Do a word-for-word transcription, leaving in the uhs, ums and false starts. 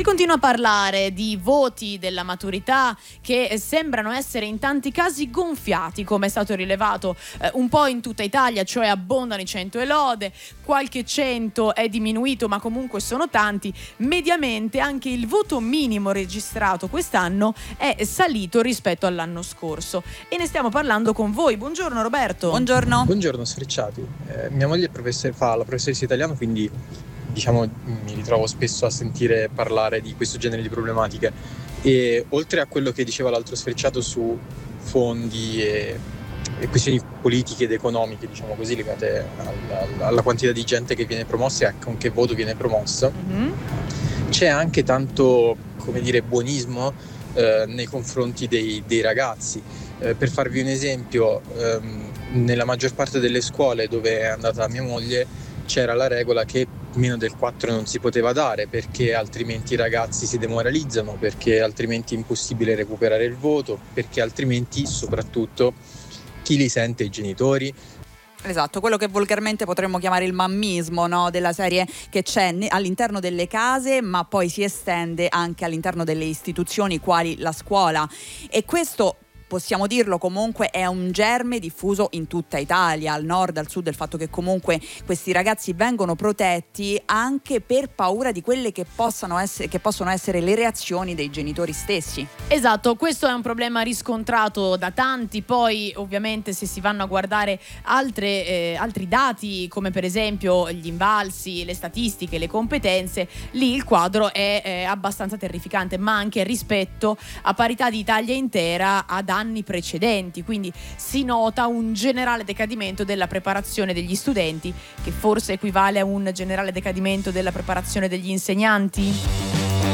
continua a parlare di voti della maturità che sembrano essere in tanti casi gonfiati, come è stato rilevato eh, un po' in tutta Italia, cioè abbondano i cento e lode, qualche cento è diminuito ma comunque sono tanti. Mediamente anche il voto minimo registrato quest'anno è salito rispetto all'anno scorso e ne stiamo parlando con voi. Buongiorno Roberto. Buongiorno. Buongiorno Sfrecciati. Eh, mia moglie è professor, fa la professoressa italiano, quindi diciamo mi ritrovo spesso a sentire parlare di questo genere di problematiche e oltre a quello che diceva l'altro Sfrecciato su fondi e, e questioni politiche ed economiche, diciamo così, legate alla, alla quantità di gente che viene promossa e a con che voto viene promossa, mm-hmm. c'è anche tanto, come dire, buonismo eh, nei confronti dei, dei ragazzi. Eh, per farvi un esempio, ehm, nella maggior parte delle scuole dove è andata mia moglie c'era la regola che meno del quattro non si poteva dare perché altrimenti i ragazzi si demoralizzano, perché altrimenti è impossibile recuperare il voto, perché altrimenti soprattutto chi li sente? I genitori. Esatto, quello che volgarmente potremmo chiamare il mammismo, no? Della serie che c'è all'interno delle case ma poi si estende anche all'interno delle istituzioni quali la scuola, e questo possiamo dirlo comunque è un germe diffuso in tutta Italia, al nord, al sud, del fatto che comunque questi ragazzi vengono protetti anche per paura di quelle che possano essere, che possono essere le reazioni dei genitori stessi. Esatto, questo è un problema riscontrato da tanti. Poi ovviamente se si vanno a guardare altre, eh, altri dati come per esempio gli invalsi, le statistiche, le competenze, lì il quadro è eh, abbastanza terrificante, ma anche rispetto a parità di Italia intera ad anni precedenti, quindi si nota un generale decadimento della preparazione degli studenti, che forse equivale a un generale decadimento della preparazione degli insegnanti.